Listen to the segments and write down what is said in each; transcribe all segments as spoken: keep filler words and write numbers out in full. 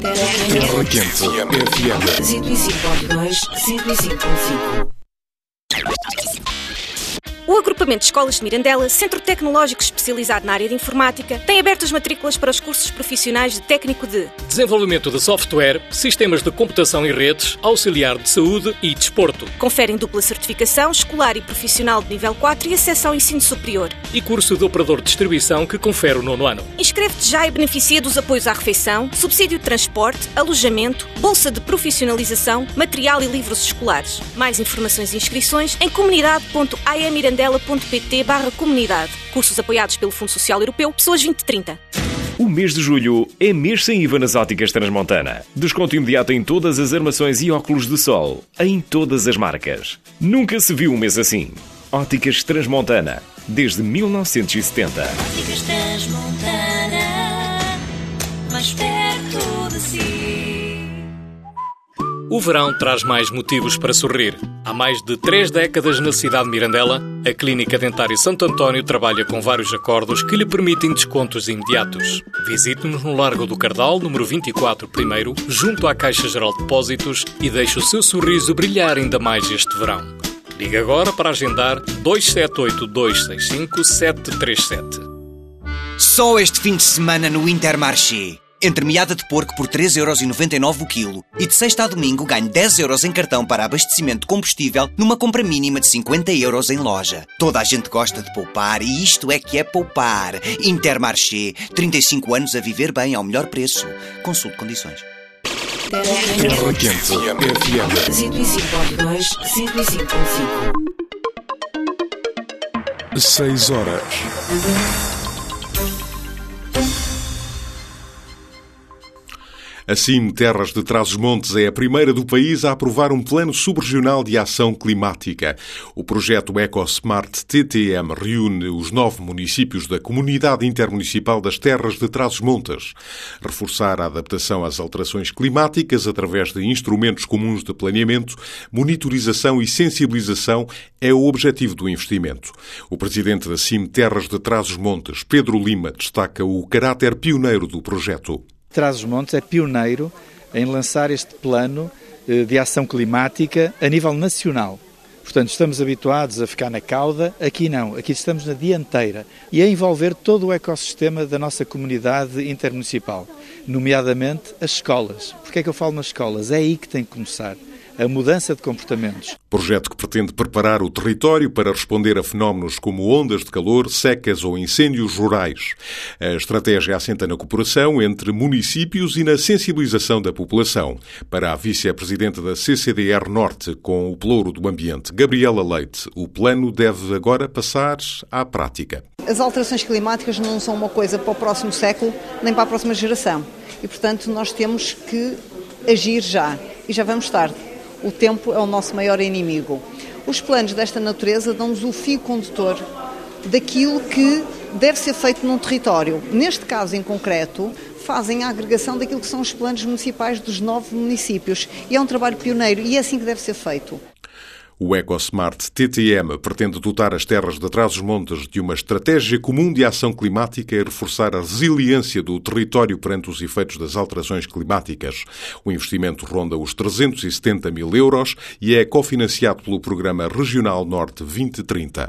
Terra Quente F M cento e cinco ponto dois, cento e cinco ponto cinco. O Agrupamento de Escolas de Mirandela, centro tecnológico especializado na área de informática, tem aberto as matrículas para os cursos profissionais de técnico de desenvolvimento de software, sistemas de computação e redes, auxiliar de saúde e desporto. Conferem dupla certificação escolar e profissional de nível quatro e acesso ao ensino superior. E curso de operador de distribuição que confere o nono ano. Inscreve-te já e beneficia dos apoios à refeição, subsídio de transporte, alojamento, bolsa de profissionalização, material e livros escolares. Mais informações e inscrições em comunidade ponto a m mirandela ponto p t barra comunidade. Cursos apoiados pelo Fundo Social Europeu, Pessoas vinte trinta. O mês de julho é mês sem I V A nas óticas Transmontana. Desconto imediato em todas as armações e óculos de sol, em todas as marcas. Nunca se viu um mês assim. Óticas Transmontana, desde mil novecentos e setenta. Óticas Transmontana, mais perto de si. O verão traz mais motivos para sorrir. Há mais de três décadas na cidade de Mirandela, a Clínica Dentária Santo António trabalha com vários acordos que lhe permitem descontos imediatos. Visite-nos no Largo do Cardal, número vinte e quatro, primeiro, junto à Caixa Geral de Depósitos e deixe o seu sorriso brilhar ainda mais este verão. Ligue agora para agendar dois sete oito, dois seis cinco, sete três sete. Só este fim de semana no Intermarché. Entre meada de porco por três euros e noventa e nove o quilo e de sexta a domingo ganho dez euros em cartão para abastecimento de combustível numa compra mínima de cinquenta euros em loja. Toda a gente gosta de poupar e isto é que é poupar. Intermarché, trinta e cinco anos a viver bem ao melhor preço. Consulte condições. Terra Quente F M cento e cinco ponto dois, cento e cinco ponto cinco. seis horas. A CIM Terras de Trás-os-Montes é a primeira do país a aprovar um plano subregional de ação climática. O projeto EcoSmart T T M reúne os nove municípios da Comunidade Intermunicipal das Terras de Trás-os-Montes. Reforçar a adaptação às alterações climáticas através de instrumentos comuns de planeamento, monitorização e sensibilização é o objetivo do investimento. O presidente da CIM Terras de Trás-os-Montes, Pedro Lima, destaca o caráter pioneiro do projeto. Trás-os-Montes é pioneiro em lançar este plano de ação climática a nível nacional. Portanto, estamos habituados a ficar na cauda, aqui não, aqui estamos na dianteira e a envolver todo o ecossistema da nossa comunidade intermunicipal, nomeadamente as escolas. Porquê é que eu falo nas escolas? É aí que tem que começar a mudança de comportamentos. Projeto que pretende preparar o território para responder a fenómenos como ondas de calor, secas ou incêndios rurais. A estratégia assenta na cooperação entre municípios e na sensibilização da população. Para a vice-presidente da C C D R Norte, com o Pelouro do Ambiente, Gabriela Leite, o plano deve agora passar à prática. As alterações climáticas não são uma coisa para o próximo século, nem para a próxima geração. E, portanto, nós temos que agir já. E já vamos tarde. O tempo é o nosso maior inimigo. Os planos desta natureza dão-nos o fio condutor daquilo que deve ser feito num território. Neste caso em concreto, fazem a agregação daquilo que são os planos municipais dos nove municípios. E é um trabalho pioneiro e é assim que deve ser feito. O EcoSmart T T M pretende dotar as terras de Trás-os-Montes de uma estratégia comum de ação climática e reforçar a resiliência do território perante os efeitos das alterações climáticas. O investimento ronda os trezentos e setenta mil euros e é cofinanciado pelo Programa Regional Norte vinte trinta.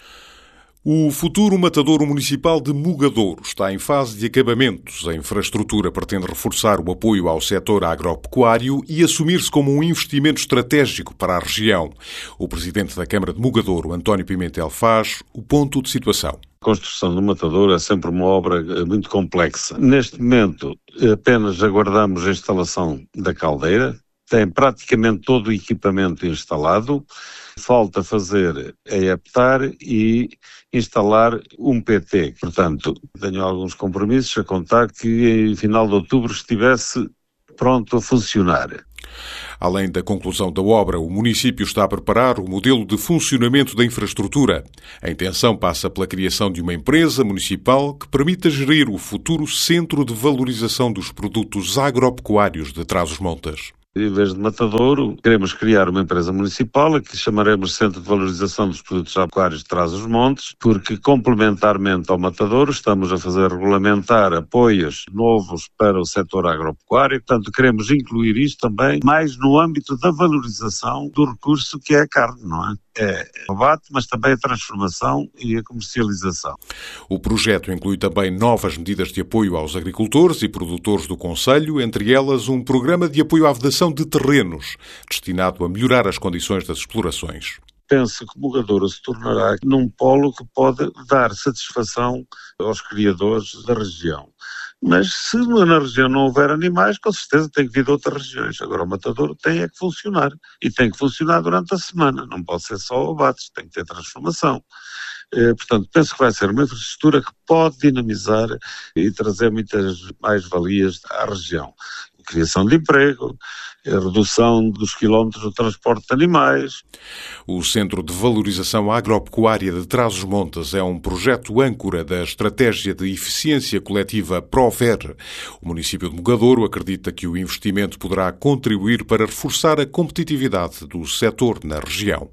O futuro matadouro municipal de Mugadouro está em fase de acabamentos. A infraestrutura pretende reforçar o apoio ao setor agropecuário e assumir-se como um investimento estratégico para a região. O presidente da Câmara de Mugadouro, António Pimentel, faz o ponto de situação. A construção do matadouro é sempre uma obra muito complexa. Neste momento, apenas aguardamos a instalação da caldeira. Tem praticamente todo o equipamento instalado. Falta fazer é adaptar e instalar um P T. Portanto, tenho alguns compromissos a contar que em final de outubro estivesse pronto a funcionar. Além da conclusão da obra, o município está a preparar o modelo de funcionamento da infraestrutura. A intenção passa pela criação de uma empresa municipal que permita gerir o futuro Centro de Valorização dos Produtos Agropecuários de Trás-os-Montes. Em vez de matadouro, queremos criar uma empresa municipal que chamaremos Centro de Valorização dos Produtos Agropecuários de Trás-os-Montes, porque complementarmente ao matadouro estamos a fazer regulamentar apoios novos para o setor agropecuário, portanto queremos incluir isto também mais no âmbito da valorização do recurso que é a carne, não é? É o abate, mas também a transformação e a comercialização. O projeto inclui também novas medidas de apoio aos agricultores e produtores do concelho, entre elas um programa de apoio à vedação de terrenos, destinado a melhorar as condições das explorações. Penso que Mugadouro se tornará num polo que pode dar satisfação aos criadores da região. Mas se na região não houver animais, com certeza tem que vir de outras regiões. Agora o matadouro tem é que funcionar. E tem que funcionar durante a semana. Não pode ser só abates, tem que ter transformação. Eh, portanto, penso que vai ser uma infraestrutura que pode dinamizar e trazer muitas mais-valias à região. Criação de emprego, a redução dos quilómetros do transporte de animais. O Centro de Valorização Agropecuária de Trás-os-Montes é um projeto âncora da Estratégia de Eficiência Coletiva PROVER. O município de Mugadouro acredita que o investimento poderá contribuir para reforçar a competitividade do setor na região.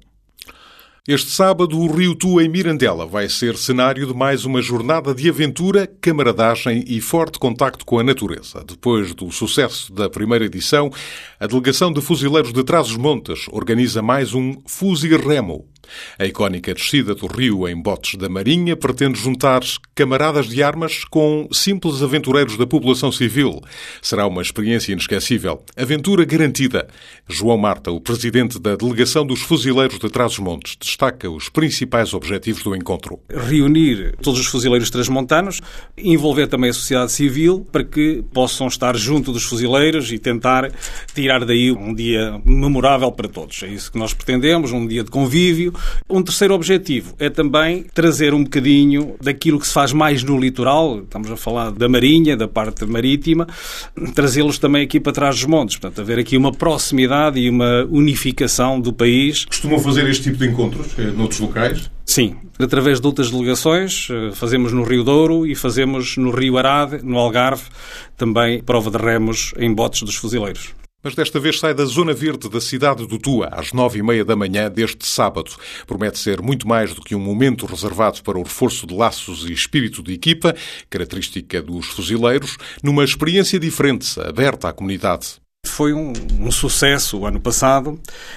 Este sábado, o Rio Tu, em Mirandela, vai ser cenário de mais uma jornada de aventura, camaradagem e forte contacto com a natureza. Depois do sucesso da primeira edição, a Delegação de Fuzileiros de Trás-os-Montes organiza mais um Fuziremo. A icónica descida do rio em botes da Marinha pretende juntar camaradas de armas com simples aventureiros da população civil. Será uma experiência inesquecível. Aventura garantida. João Marta, o presidente da Delegação dos Fuzileiros de Trás-os-Montes, destaca os principais objetivos do encontro. Reunir todos os fuzileiros transmontanos, envolver também a sociedade civil para que possam estar junto dos fuzileiros e tentar tirar daí um dia memorável para todos. É isso que nós pretendemos, um dia de convívio. Um terceiro objetivo é também trazer um bocadinho daquilo que se faz mais no litoral, estamos a falar da Marinha, da parte marítima, trazê-los também aqui para trás dos montes. Portanto, haver aqui uma proximidade e uma unificação do país. Costumam fazer este tipo de encontros noutros locais? Sim, através de outras delegações, fazemos no Rio Douro e fazemos no Rio Arade, no Algarve, também prova de remos em botes dos fuzileiros. Mas desta vez sai da zona verde da cidade do Tua, às nove e meia da manhã deste sábado. Promete ser muito mais do que um momento reservado para o reforço de laços e espírito de equipa, característica dos fuzileiros, numa experiência diferente, aberta à comunidade. Foi um, um sucesso o ano passado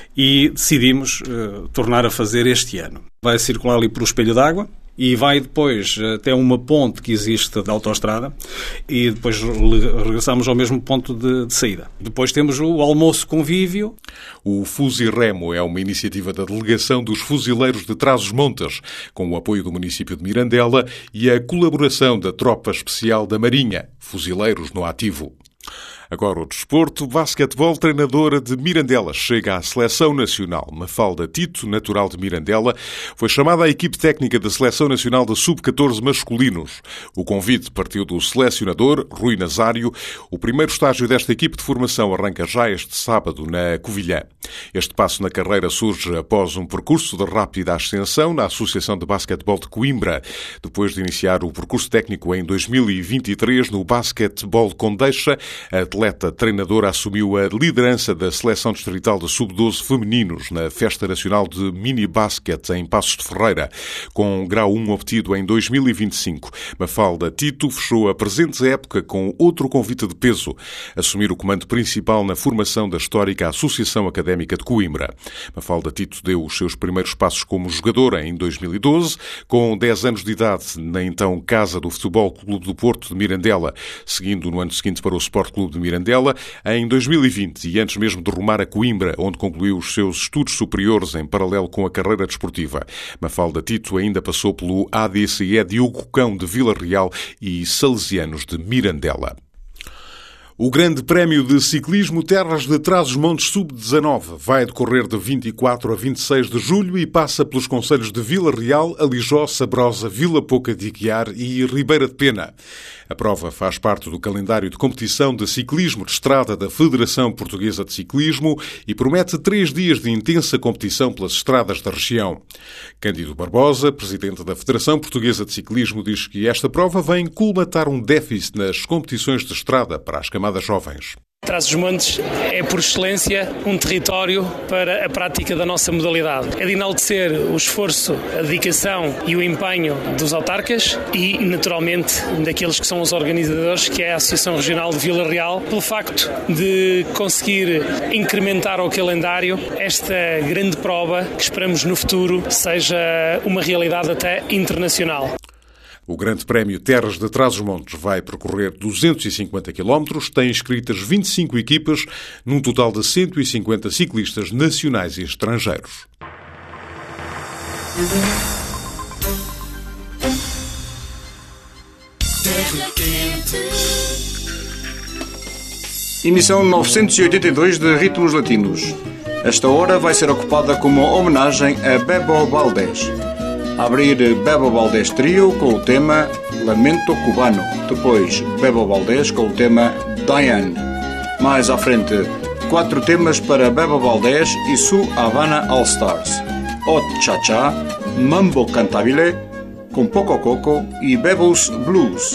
e decidimos uh, tornar a fazer este ano. Vai circular ali por o Espelho d'Água e vai depois até uma ponte que existe de autoestrada e depois regressamos ao mesmo ponto de, de saída. Depois temos o almoço convívio. O Fuziremo é uma iniciativa da Delegação dos Fuzileiros de Trás-os-Montes, com o apoio do município de Mirandela e a colaboração da Tropa Especial da Marinha, Fuzileiros no Ativo. Agora o desporto. Basquetebol, treinadora de Mirandela, chega à Seleção Nacional. Mafalda Tito, natural de Mirandela, foi chamada à equipe técnica da Seleção Nacional de sub catorze masculinos. O convite partiu do selecionador, Rui Nazário. O primeiro estágio desta equipe de formação arranca já este sábado na Covilhã. Este passo na carreira surge após um percurso de rápida ascensão na Associação de Basquetebol de Coimbra, depois de iniciar o percurso técnico em dois mil e vinte e três no Basquetebol Condeixa. A atleta treinadora assumiu a liderança da Seleção Distrital de sub doze femininos na Festa Nacional de Mini Basket em Passos de Ferreira, com grau um obtido em dois mil e vinte e cinco. Mafalda Tito fechou a presente época com outro convite de peso, assumir o comando principal na formação da histórica Associação Académica de Coimbra. Mafalda Tito deu os seus primeiros passos como jogadora em dois mil e doze, com dez anos de idade na então Casa do Futebol Clube do Porto de Mirandela, seguindo no ano seguinte para o Sport Clube de Mirandela em dois mil e vinte e antes mesmo de rumar a Coimbra, onde concluiu os seus estudos superiores em paralelo com a carreira desportiva. Mafalda Tito ainda passou pelo A D C E Diogo Cão de Vila Real e Salesianos de Mirandela. O Grande Prémio de Ciclismo Terras de Trás-os-Montes sub dezanove vai decorrer de vinte e quatro a vinte e seis de julho e passa pelos concelhos de Vila Real, Alijó, Sabrosa, Vila Pouca de Aguiar e Ribeira de Pena. A prova faz parte do calendário de competição de ciclismo de estrada da Federação Portuguesa de Ciclismo e promete três dias de intensa competição pelas estradas da região. Cândido Barbosa, presidente da Federação Portuguesa de Ciclismo, diz que esta prova vem colmatar um déficit nas competições de estrada para as camadas jovens. Trás-os-Montes é, por excelência, um território para a prática da nossa modalidade. É de enaltecer o esforço, a dedicação e o empenho dos autarcas e, naturalmente, daqueles que são os organizadores, que é a Associação Regional de Vila Real, pelo facto de conseguir incrementar ao calendário esta grande prova que esperamos no futuro seja uma realidade até internacional. O Grande Prémio Terras de Trás-os-Montes vai percorrer duzentos e cinquenta quilómetros, tem inscritas vinte e cinco equipas, num total de cento e cinquenta ciclistas nacionais e estrangeiros. Emissão novecentos e oitenta e dois de Ritmos Latinos. Esta hora vai ser ocupada com uma homenagem a Bebo Valdés. A abrir Bebo Valdés Trio com o tema Lamento Cubano. Depois Bebo Valdés com o tema Diane. Mais à frente, quatro temas para Bebo Valdés e Su Havana All Stars. Hot Cha Cha, Mambo Cantabile, com Poco Coco e Bebo's Blues.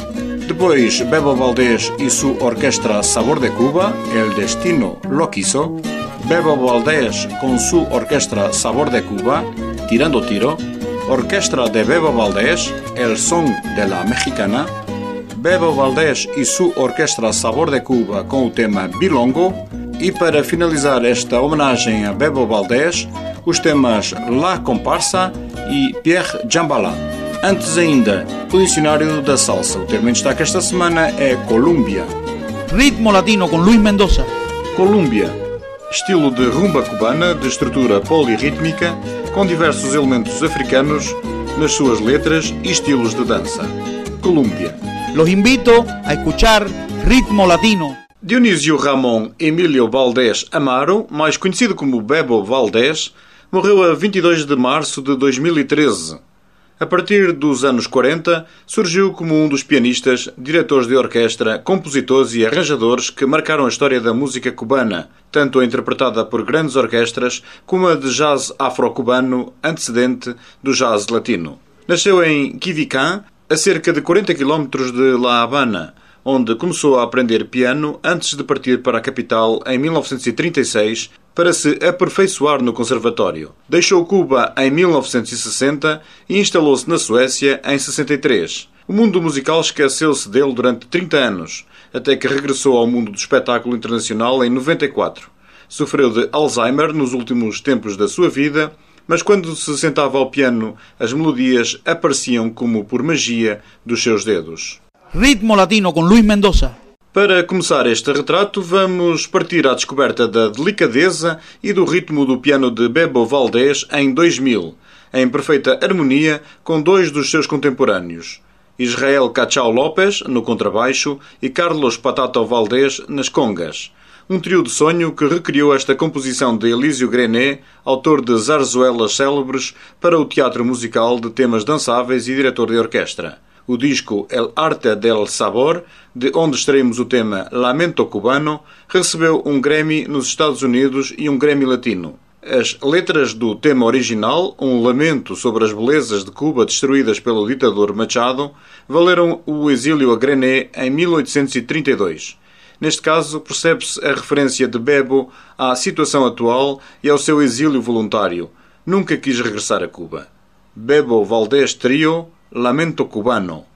Depois Bebo Valdés e su orquestra Sabor de Cuba, El Destino Lo Quiso. Bebo Valdés con su orquestra Sabor de Cuba, Tirando Tiro. Orquestra de Bebo Valdés, El Son de la Mexicana. Bebo Valdés e su orquestra Sabor de Cuba com o tema Bilongo. E para finalizar esta homenagem a Bebo Valdés, os temas La Comparsa e Pierre Jambala. Antes ainda, o dicionário da salsa. O termo em destaque esta semana é Colômbia. Ritmo latino com Luís Mendoza. Colômbia. Estilo de rumba cubana de estrutura polirrítmica com diversos elementos africanos nas suas letras e estilos de dança. Colômbia. Los invito a escuchar Ritmo Latino. Dionísio Ramón Emílio Valdés Amaro, mais conhecido como Bebo Valdés, morreu a vinte e dois de março de dois mil e treze. A partir dos anos quarenta, surgiu como um dos pianistas, diretores de orquestra, compositores e arranjadores que marcaram a história da música cubana, tanto a interpretada por grandes orquestras como a de jazz afro-cubano, antecedente do jazz latino. Nasceu em Quivicán, a cerca de quarenta quilómetros de La Habana, onde começou a aprender piano antes de partir para a capital em mil novecentos e trinta e seis para se aperfeiçoar no conservatório. Deixou Cuba em mil novecentos e sessenta e instalou-se na Suécia em sessenta e três. O mundo musical esqueceu-se dele durante trinta anos, até que regressou ao mundo do espetáculo internacional em noventa e quatro. Sofreu de Alzheimer nos últimos tempos da sua vida, mas quando se sentava ao piano, as melodias apareciam como por magia dos seus dedos. Ritmo Latino com Luís Mendoza. Para começar este retrato, vamos partir à descoberta da delicadeza e do ritmo do piano de Bebo Valdés em dois mil, em perfeita harmonia com dois dos seus contemporâneos, Israel Cachao López, no contrabaixo, e Carlos Patato Valdés, nas congas. Um trio de sonho que recriou esta composição de Elísio Grené, autor de zarzuelas célebres para o teatro musical de temas dançáveis e diretor de orquestra. O disco El Arte del Sabor, de onde extraímos o tema Lamento Cubano, recebeu um Grammy nos Estados Unidos e um Grammy Latino. As letras do tema original, um lamento sobre as belezas de Cuba destruídas pelo ditador Machado, valeram o exílio a Grené em mil oitocentos e trinta e dois. Neste caso, percebe-se a referência de Bebo à situação atual e ao seu exílio voluntário. Nunca quis regressar a Cuba. Bebo Valdés Trio, Lamento Cubano.